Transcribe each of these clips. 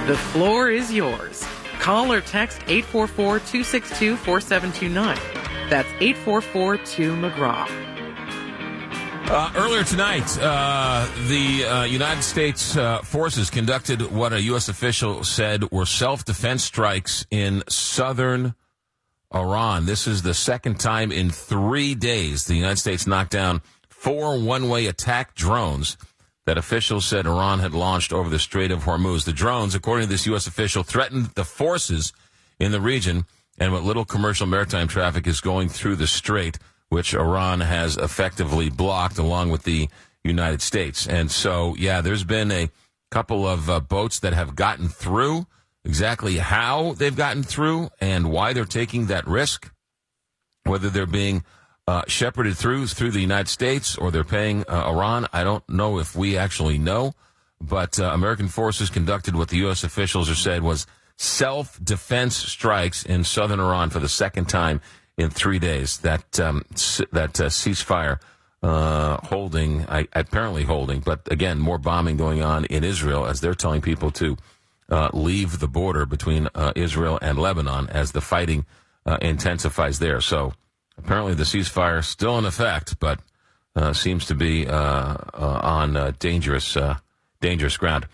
The floor is yours. Call or text 844-262-4729. That's 844-2-McGraw. Earlier tonight, the United States forces conducted what a U.S. official said were self-defense strikes in southern Iran. This is the second time in 3 days the United States knocked down 4 one-way attack drones that officials said Iran had launched over the Strait of Hormuz. The drones, according to this U.S. official, threatened the forces in the region and what little commercial maritime traffic is going through the strait, which Iran has effectively blocked along with the United States. And so, yeah, there's been a couple of boats that have gotten through. Exactly how they've gotten through and why they're taking that risk, whether they're being shepherded through the United States or they're paying Iran, I don't know if we actually know. But American forces conducted what the U.S. officials have said was self-defense strikes in southern Iran for the second time in 3 days. That ceasefire apparently holding, but again, more bombing going on in Israel as they're telling people to leave the border between Israel and Lebanon as the fighting intensifies there. So apparently the ceasefire is still in effect, but seems to be on dangerous ground.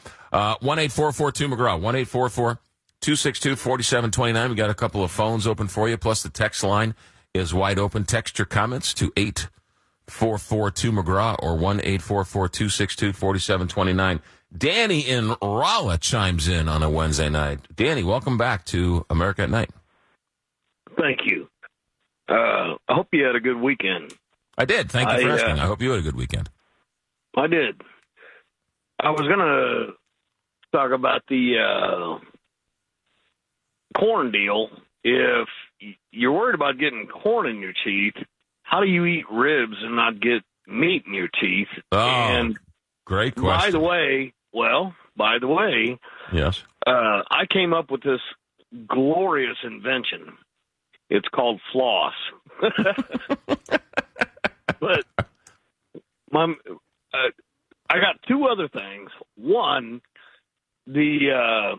1-844-2-McGraw, 1-844-262-4729. We got a couple of phones open for you, plus the text line is wide open. Text your comments to 844-2-McGraw or 1-844-262-4729. Danny in Rolla chimes in on a Wednesday night. Danny, welcome back to America at Night. Thank you. I hope you had a good weekend. I did. Thank you for asking. I hope you had a good weekend. I did. I was going to talk about the corn deal. If you're worried about getting corn in your teeth, how do you eat ribs and not get meat in your teeth? Oh, and great question. By the way, yes, I came up with this glorious invention. It's called floss. But I got two other things. One, the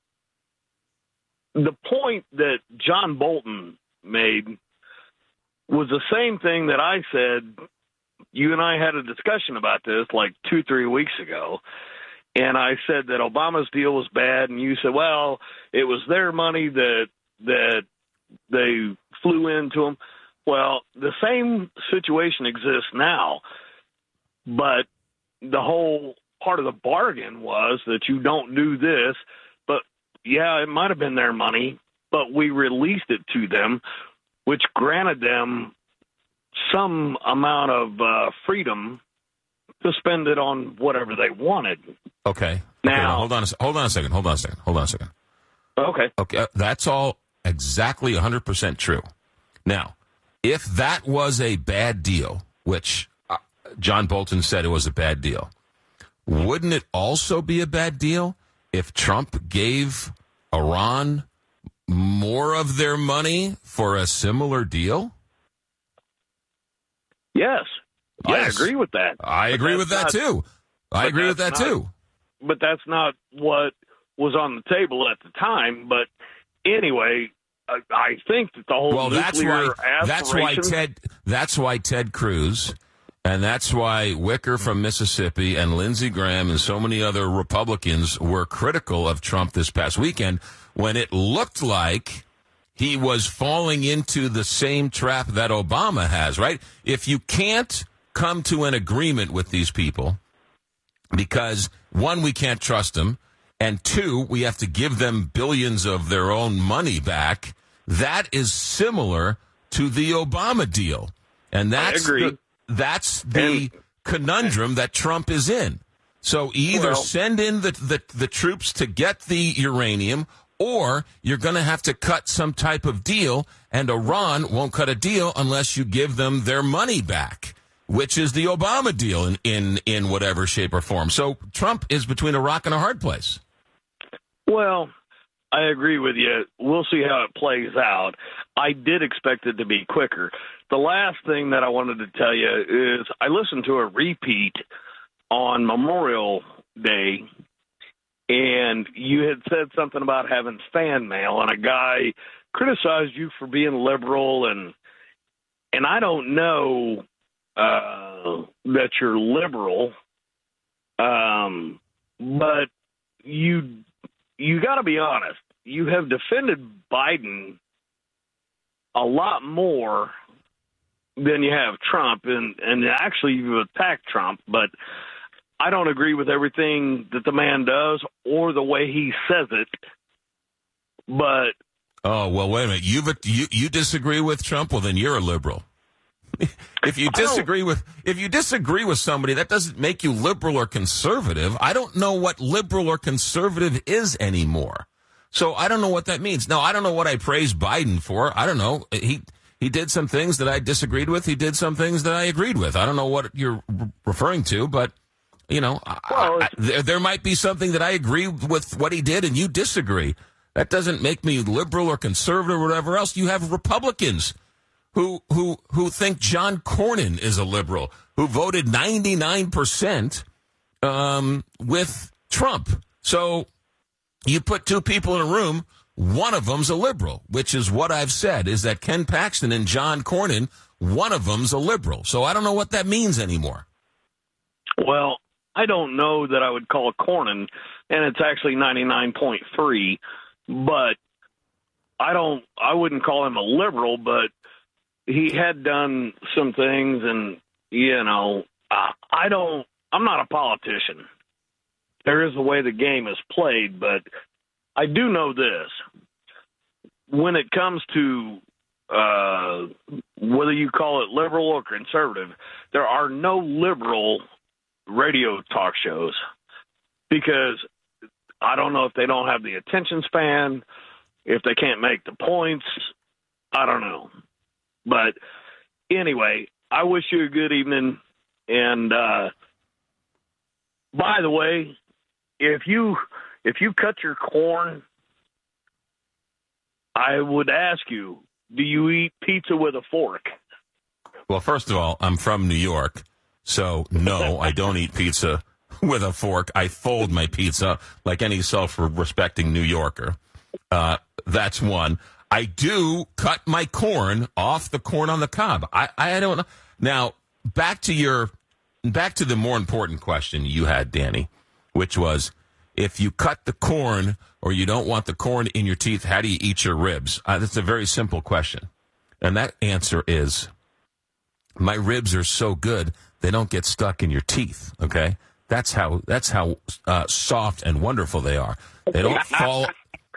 point that John Bolton made was the same thing that I said. You and I had a discussion about this like 2-3 weeks ago, and I said that Obama's deal was bad, and you said, well, it was their money that they flew into them. Well, the same situation exists now, but the whole part of the bargain was that you don't do this, but yeah, it might have been their money, but we released it to them, which granted them some amount of freedom to spend it on whatever they wanted. Okay. Now, hold on a second. Okay. Okay. That's all exactly 100% true. Now, if that was a bad deal, which John Bolton said it was a bad deal, wouldn't it also be a bad deal if Trump gave Iran more of their money for a similar deal? Yes. I agree with that. I agree with that too. But that's not what was on the table at the time. But anyway, I think that the whole nuclear aspiration... That's why Ted Cruz and that's why Wicker from Mississippi and Lindsey Graham and so many other Republicans were critical of Trump this past weekend when it looked like he was falling into the same trap that Obama has, right? If you can't come to an agreement with these people because, one, we can't trust them, and two, we have to give them billions of their own money back, that is similar to the Obama deal. And that's the conundrum that Trump is in. So either send in the troops to get the uranium, or you're going to have to cut some type of deal, and Iran won't cut a deal unless you give them their money back, which is the Obama deal in whatever shape or form. So Trump is between a rock and a hard place. Well, I agree with you. We'll see how it plays out. I did expect it to be quicker. The last thing that I wanted to tell you is I listened to a repeat on Memorial Day, and you had said something about having fan mail, and a guy criticized you for being liberal, and I don't know that you're liberal, but you got to be honest. You have defended Biden a lot more than you have Trump, and actually you've attacked Trump, but I don't agree with everything that the man does or the way he says it. But oh, well, wait a minute. You disagree with Trump? Well, then you're a liberal. If you disagree with somebody, that doesn't make you liberal or conservative. I don't know what liberal or conservative is anymore. So I don't know what that means. Now, I don't know what I praise Biden for. I don't know. He did some things that I disagreed with. He did some things that I agreed with. I don't know what you're referring to, but, you know, there might be something that I agree with what he did and you disagree. That doesn't make me liberal or conservative or whatever else. You have Republicans who think John Cornyn is a liberal, who voted 99% with Trump. So you put two people in a room, one of them's a liberal, which is what I've said, is that Ken Paxton and John Cornyn, one of them's a liberal. So I don't know what that means anymore. Well, I don't know that I would call Cornyn, and it's actually 99.3, but I wouldn't call him a liberal, but he had done some things, and, you know, I'm not a politician. There is a way the game is played, but I do know this. When it comes to whether you call it liberal or conservative, there are no liberal radio talk shows because I don't know if they don't have the attention span, if they can't make the points. I don't know. But anyway, I wish you a good evening. And by the way, if you cut your corn, I would ask you, do you eat pizza with a fork? Well, first of all, I'm from New York, so no, I don't eat pizza with a fork. I fold my pizza like any self-respecting New Yorker. That's one. I do cut my corn off the corn on the cob. I don't know. Now, back to the more important question you had, Danny, which was, if you cut the corn or you don't want the corn in your teeth, how do you eat your ribs? That's a very simple question. And that answer is, my ribs are so good, they don't get stuck in your teeth, okay? That's how soft and wonderful they are. They don't fall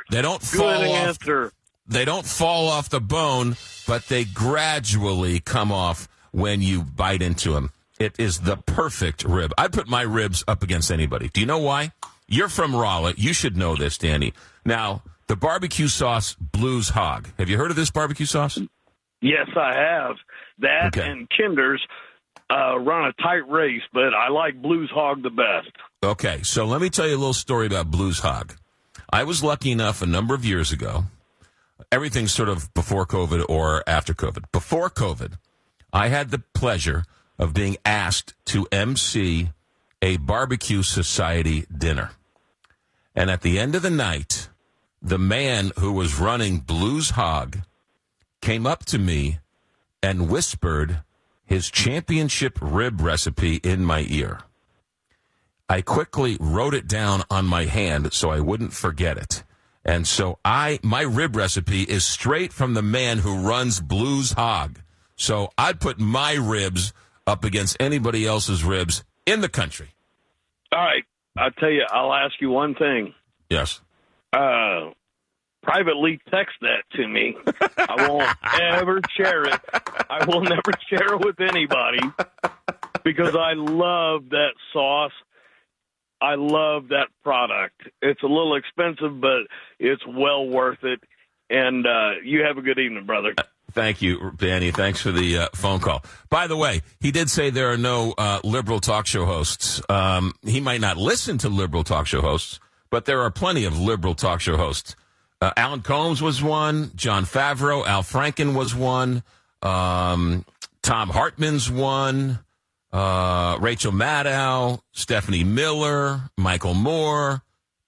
off the bone, but they gradually come off when you bite into them. It is the perfect rib. I'd put my ribs up against anybody. Do you know why? You're from Raleigh. You should know this, Danny. Now, the barbecue sauce Blues Hog. Have you heard of this barbecue sauce? Yes, I have. That and Kinder's run a tight race, but I like Blues Hog the best. Okay, so let me tell you a little story about Blues Hog. I was lucky enough a number of years ago. Everything's sort of before COVID or after COVID. Before COVID, I had the pleasure of being asked to MC a barbecue society dinner. And at the end of the night, the man who was running Blues Hog came up to me and whispered his championship rib recipe in my ear. I quickly wrote it down on my hand so I wouldn't forget it. And so my rib recipe is straight from the man who runs Blues Hog. So I'd put my ribs up against anybody else's ribs in the country. All right. I'll tell you, I'll ask you one thing. Yes. Privately text that to me. I won't ever share it. I will never share it with anybody because I love that sauce. I love that product. It's a little expensive, but it's well worth it. And you have a good evening, brother. Thank you, Danny. Thanks for the phone call. By the way, he did say there are no liberal talk show hosts. He might not listen to liberal talk show hosts, but there are plenty of liberal talk show hosts. Alan Combs was one. John Favreau. Al Franken was one. Tom Hartman's one. Rachel Maddow. Stephanie Miller. Michael Moore.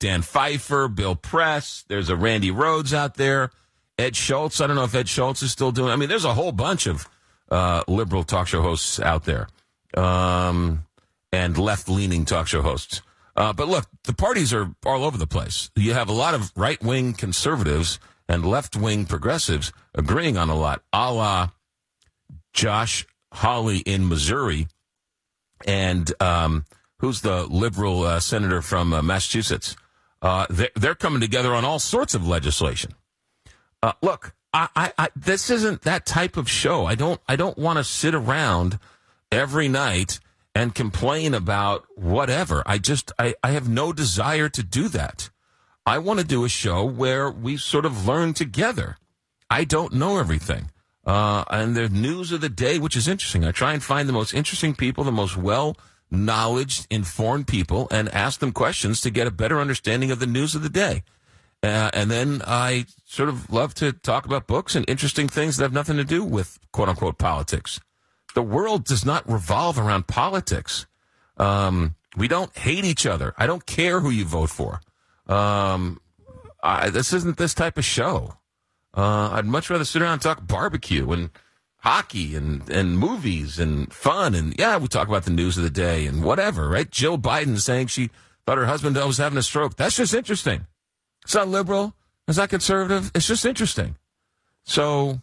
Dan Pfeiffer, Bill Press. There's a Randy Rhoads out there. Ed Schultz. I don't know if Ed Schultz is still doing. I mean, there's a whole bunch of liberal talk show hosts out there, and left-leaning talk show hosts. But look, the parties are all over the place. You have a lot of right-wing conservatives and left-wing progressives agreeing on a lot, a la Josh Hawley in Missouri, and who's the liberal senator from Massachusetts. They're coming together on all sorts of legislation. Look, I this isn't that type of show. I don't want to sit around every night and complain about whatever. I have no desire to do that. I want to do a show where we sort of learn together. I don't know everything. And the news of the day, which is interesting. I try and find the most interesting people, the most well-knowledged, informed people, and ask them questions to get a better understanding of the news of the day. And then I sort of love to talk about books and interesting things that have nothing to do with quote-unquote politics. The world does not revolve around politics. We don't hate each other. I don't care who you vote for. This isn't this type of show. I'd much rather sit around and talk barbecue and hockey and movies and fun. And, yeah, we talk about the news of the day and whatever, right? Jill Biden saying she thought her husband was having a stroke. That's just interesting. It's not liberal. It's not conservative. It's just interesting. So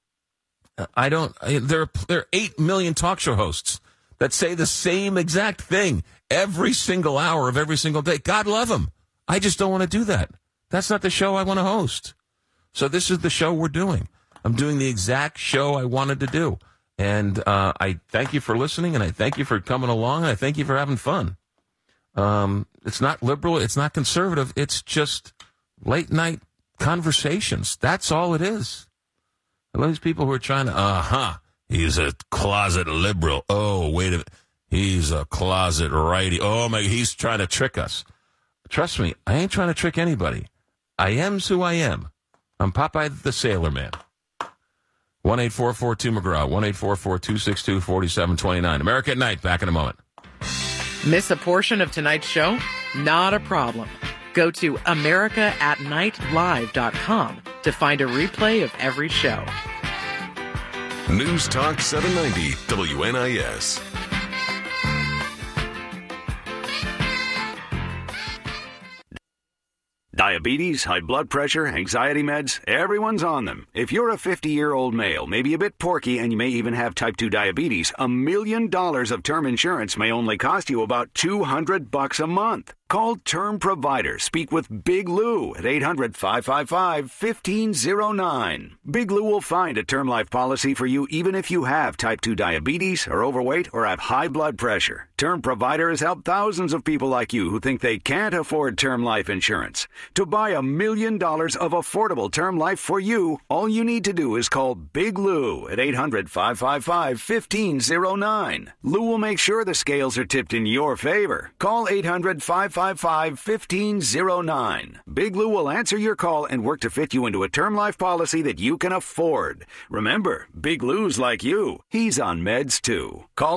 there are 8 million talk show hosts that say the same exact thing every single hour of every single day. God love them. I just don't want to do that. That's not the show I want to host. So this is the show we're doing. I'm doing the exact show I wanted to do. And I thank you for listening, and I thank you for coming along, and I thank you for having fun. It's not liberal. It's not conservative. It's just late-night conversations. That's all it is. And those people who are trying to, he's a closet liberal. Oh, wait a minute. He's a closet righty. Oh, my, he's trying to trick us. Trust me, I ain't trying to trick anybody. I am's who I am. I'm Popeye the Sailor Man. 1-844-2-McGraw, 1-844-262-4729. America at Night, back in a moment. Miss a portion of tonight's show? Not a problem. Go to americaatnightlive.com to find a replay of every show. News Talk 790 WNIS. Diabetes, high blood pressure, anxiety meds, everyone's on them. If you're a 50-year-old male, maybe a bit porky, and you may even have type 2 diabetes, $1 million of term insurance may only cost you about $200 a month. Call Term Provider. Speak with Big Lou at 800-555-1509. Big Lou will find a term life policy for you even if you have type 2 diabetes, are overweight, or have high blood pressure. Term Provider has helped thousands of people like you who think they can't afford term life insurance. To buy $1 million of affordable term life for you, all you need to do is call Big Lou at 800-555-1509. Lou will make sure the scales are tipped in your favor. Call 800-555-1509. Big Lou will answer your call and work to fit you into a term life policy that you can afford. Remember, Big Lou's like you. He's on meds too. Call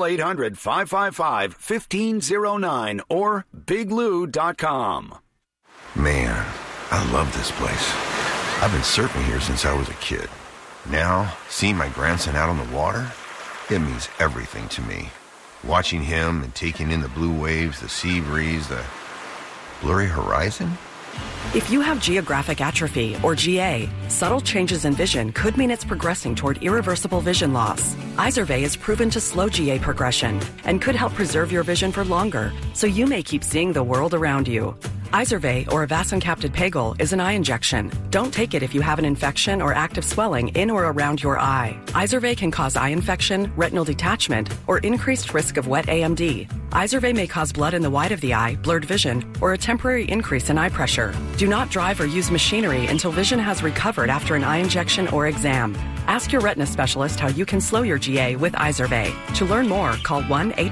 800-555-1509 or biglou.com. Man, I love this place. I've been surfing here since I was a kid. Now, seeing my grandson out on the water, it means everything to me. Watching him and taking in the blue waves, the sea breeze, the blurry horizon. If you have geographic atrophy, or GA, subtle changes in vision could mean it's progressing toward irreversible vision loss. Izervay is proven to slow GA progression and could help preserve your vision for longer, so you may keep seeing the world around you. Izervay, or avacincaptad pegol, is an eye injection. Don't take it if you have an infection or active swelling in or around your eye. Izervay can cause eye infection, retinal detachment, or increased risk of wet AMD. Izervay may cause blood in the white of the eye, blurred vision, or a temporary increase in eye pressure. Do not drive or use machinery until vision has recovered after an eye injection or exam. Ask your retina specialist how you can slow your GA with Izervay. To learn more, call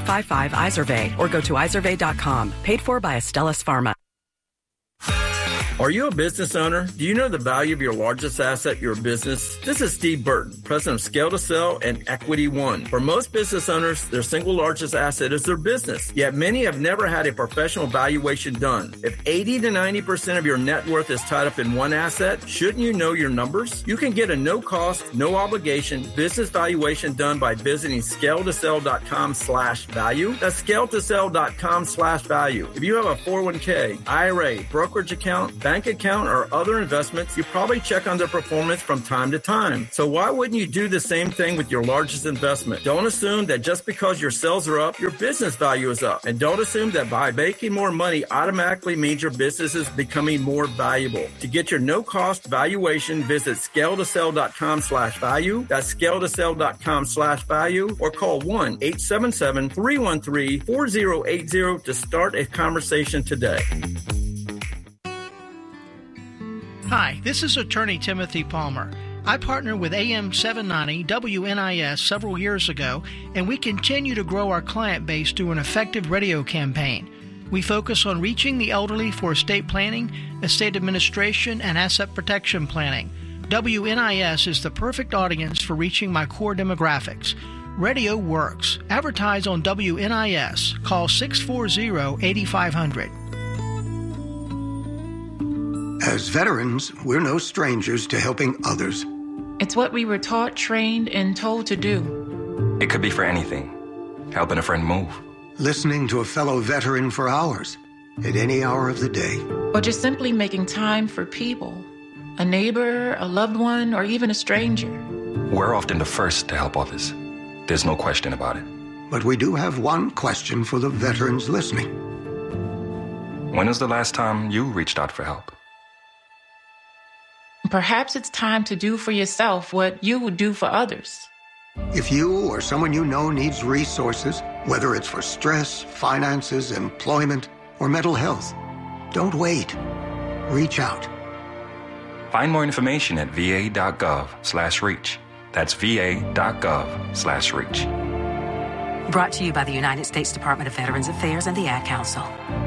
1-855-IZERVAY or go to izervay.com. Paid for by Astellas Pharma. Are you a business owner? Do you know the value of your largest asset, your business? This is Steve Burton, president of Scale to Sell and Equity One. For most business owners, their single largest asset is their business. Yet many have never had a professional valuation done. If 80 to 90% of your net worth is tied up in one asset, shouldn't you know your numbers? You can get a no-cost, no-obligation business valuation done by visiting scaletosell.com/value. That's scaletosell.com/value. If you have a 401k, IRA, brokerage account, bank account, or other investments, you probably check on their performance from time to time. So why wouldn't you do the same thing with your largest investment? Don't assume that just because your sales are up, your business value is up. And don't assume that by making more money automatically means your business is becoming more valuable. To get your no-cost valuation, visit scaletosell.com/value. That's scaletosell.com/value, or call 1-877-313-4080 to start a conversation today. Hi, this is attorney Timothy Palmer. I partnered with AM 790 WNIS several years ago, and we continue to grow our client base through an effective radio campaign. We focus on reaching the elderly for estate planning, estate administration, and asset protection planning. WNIS is the perfect audience for reaching my core demographics. Radio works. Advertise on WNIS. Call 640-8500. As veterans, we're no strangers to helping others. It's what we were taught, trained, and told to do. It could be for anything. Helping a friend move. Listening to a fellow veteran for hours, at any hour of the day. Or just simply making time for people. A neighbor, a loved one, or even a stranger. We're often the first to help others. There's no question about it. But we do have one question for the veterans listening. When was the last time you reached out for help? Perhaps it's time to do for yourself what you would do for others. If you or someone you know needs resources, whether it's for stress, finances, employment, or mental health, don't wait. Reach out. Find more information at va.gov/reach. That's va.gov/reach. Brought to you by the United States Department of Veterans Affairs and the Ad Council.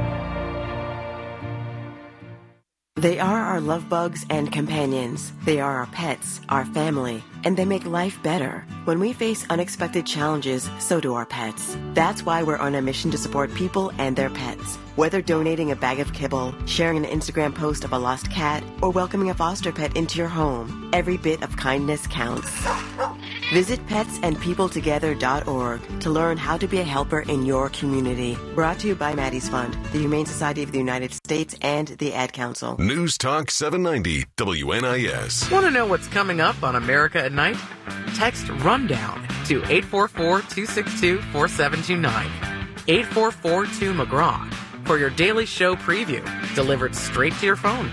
They are our love bugs and companions. They are our pets, our family, and they make life better. When we face unexpected challenges, so do our pets. That's why we're on a mission to support people and their pets. Whether donating a bag of kibble, sharing an Instagram post of a lost cat, or welcoming a foster pet into your home, every bit of kindness counts. Visit petsandpeopletogether.org to learn how to be a helper in your community. Brought to you by Maddie's Fund, the Humane Society of the United States, and the Ad Council. News Talk 790 WNIS. Want to know what's coming up on America at Night? Text RUNDOWN to 844-262-4729. 844-2-McGraw for your daily show preview, delivered straight to your phone.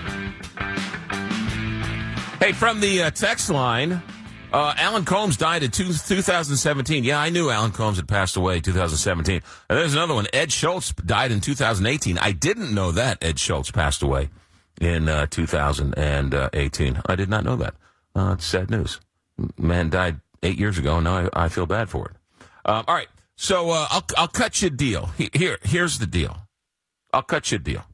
Hey, from the text line, Alan Combs died in 2017. Yeah, I knew Alan Combs had passed away in 2017. And there's another one. Ed Schultz died in 2018. I didn't know that Ed Schultz passed away in 2018. I did not know that. It's sad news. Man died 8 years ago, and now I feel bad for it. All right, so I'll cut you a deal. Here's the deal. I'll cut you a deal.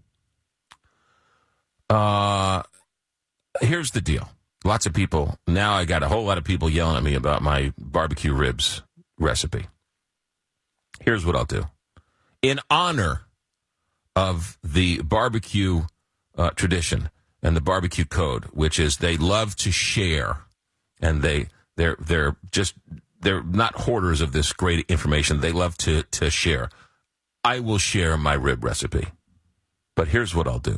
Here's the deal. Lots of people, now I got a whole lot of people yelling at me about my barbecue ribs recipe. Here's what I'll do. In honor of the barbecue tradition and the barbecue code, which is they love to share, and they're not hoarders of this great information. They love to share. I will share my rib recipe. But here's what I'll do.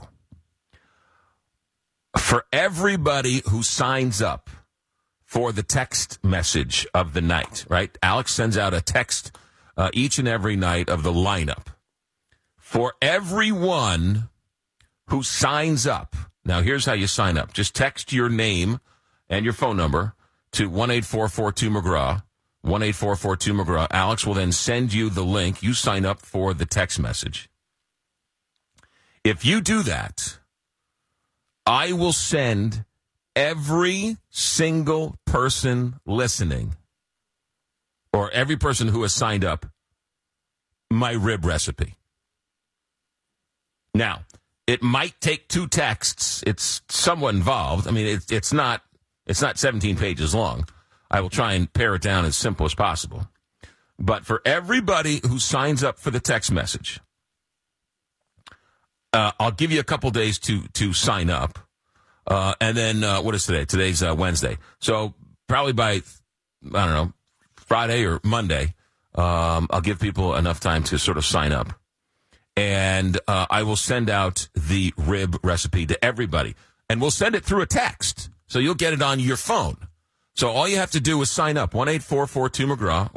For everybody who signs up for the text message of the night, right? Alex sends out a text each and every night of the lineup. For everyone who signs up, now here's how you sign up. Just text your name and your phone number to 1-844-2-McGraw, 1-844-2-McGraw. Alex will then send you the link. You sign up for the text message. If you do that, I will send every single person listening, or every person who has signed up, my rib recipe. Now, It might take 2 texts. It's somewhat involved. I mean, it's not 17 pages long. I will try and pare it down as simple as possible. But for everybody who signs up for the text message, I'll give you a couple days to sign up. And then, what is today? Today's Wednesday. So probably by, I don't know, Friday or Monday, I'll give people enough time to sort of sign up. And I will send out the rib recipe to everybody. And we'll send it through a text. So you'll get it on your phone. So all you have to do is sign up. 1-844-2-McGraw,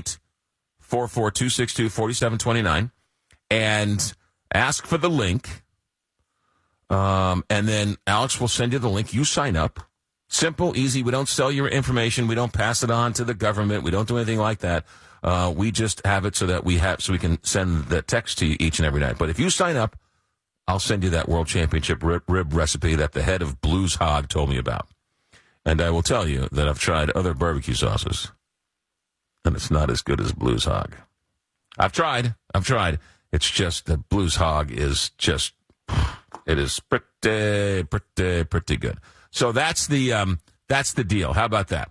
1-844-262-4729, and ask for the link. And then Alex will send you the link. You sign up. Simple, easy. We don't sell your information. We don't pass it on to the government. We don't do anything like that. We just have it so we can send the text to you each and every night. But if you sign up, I'll send you that World Championship rib recipe that the head of Blues Hog told me about. And I will tell you that I've tried other barbecue sauces, and it's not as good as Blues Hog. I've tried. It's just that Blues Hog is just, it is pretty good. So that's the deal. How about that?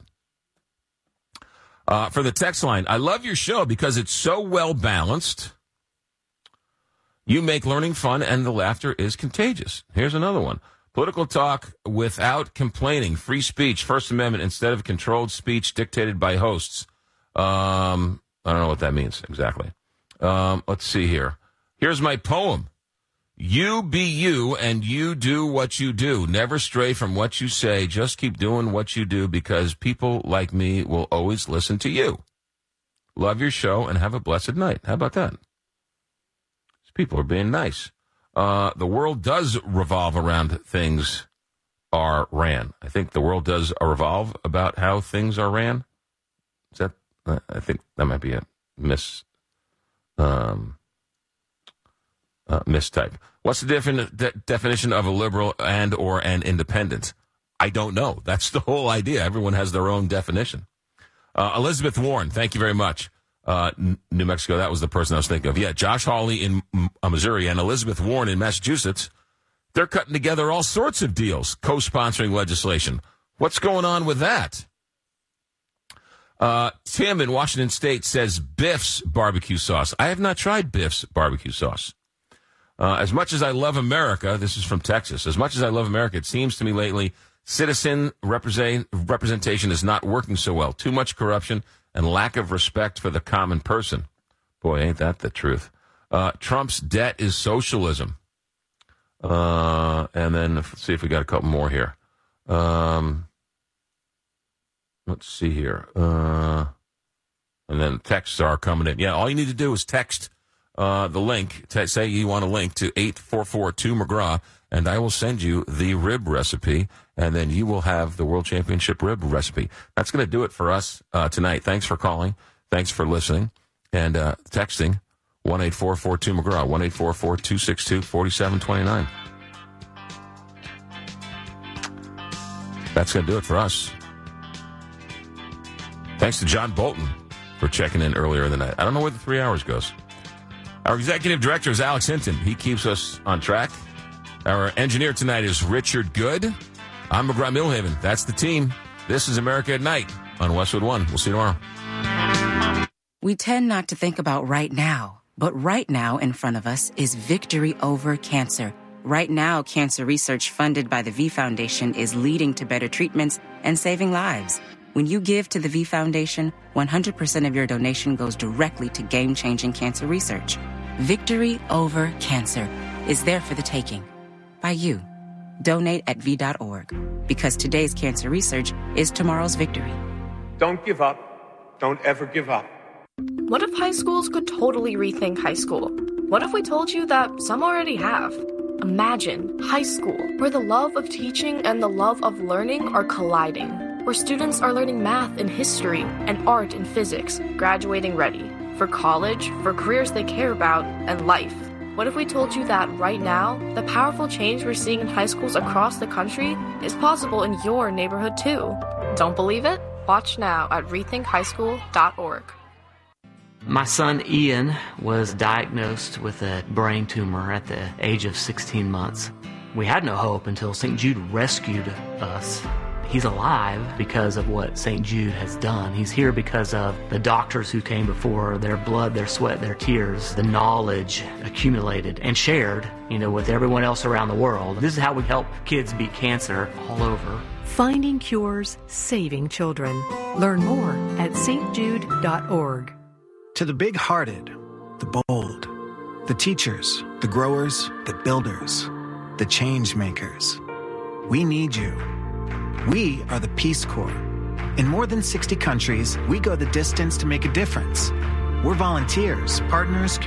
For the text line, I love your show because it's so well balanced. You make learning fun, and the laughter is contagious. Here's another one. Political talk without complaining. Free speech, First Amendment, instead of controlled speech dictated by hosts. I don't know what that means exactly. Let's see here. Here's my poem. You be you, and you do what you do. Never stray from what you say. Just keep doing what you do, because people like me will always listen to you. Love your show, and have a blessed night. How about that? These people are being nice. The world does revolve around things are ran. I think the world does revolve about how things are ran. Is that? I think that might be a mistype. What's the definition of a liberal and or an independent? I don't know. That's the whole idea. Everyone has their own definition. Elizabeth Warren, thank you very much. New Mexico, that was the person I was thinking of. Yeah, Josh Hawley in Missouri and Elizabeth Warren in Massachusetts. They're cutting together all sorts of deals, co-sponsoring legislation. What's going on with that? Tim in Washington State says Biff's barbecue sauce. I have not tried Biff's barbecue sauce. As much as I love America, this is from Texas, as much as I love America, it seems to me lately citizen representation is not working so well. Too much corruption and lack of respect for the common person. Boy, ain't that the truth. Trump's debt is socialism. And then let's see if we got a couple more here. Let's see here. And then texts are coming in. Yeah, all you need to do is text the link. Say you want a link to 844-2-McGraw, and I will send you the rib recipe, and then you will have the World Championship rib recipe. That's going to do it for us tonight. Thanks for calling. Thanks for listening. And texting 1-844-2-McGraw, 1-844-262-4729. That's going to do it for us. Thanks to John Bolton for checking in earlier in the night. I don't know where the 3 hours goes. Our executive director is Alex Hinton. He keeps us on track. Our engineer tonight is Richard Good. I'm McGraw Millhaven. That's the team. This is America at Night on Westwood One. We'll see you tomorrow. We tend not to think about right now, but right now in front of us is victory over cancer. Right now, cancer research funded by the V Foundation is leading to better treatments and saving lives. When you give to the V Foundation, 100% of your donation goes directly to game-changing cancer research. Victory over cancer is there for the taking. By you. Donate at V.org. Because today's cancer research is tomorrow's victory. Don't give up. Don't ever give up. What if high schools could totally rethink high school? What if we told you that some already have? Imagine high school, where the love of teaching and the love of learning are colliding. Where students are learning math and history and art and physics, graduating ready for college, for careers they care about, and life. What if we told you that right now, the powerful change we're seeing in high schools across the country is possible in your neighborhood too? Don't believe it? Watch now at rethinkhighschool.org. My son Ian was diagnosed with a brain tumor at the age of 16 months. We had no hope until St. Jude rescued us. He's alive because of what St. Jude has done. He's here because of the doctors who came before, their blood, their sweat, their tears, the knowledge accumulated and shared, with everyone else around the world. This is how we help kids beat cancer all over. Finding cures, saving children. Learn more at stjude.org. To the big-hearted, the bold, the teachers, the growers, the builders, the change makers. We need you. We are the Peace Corps. In more than 60 countries, we go the distance to make a difference. We're volunteers, partners,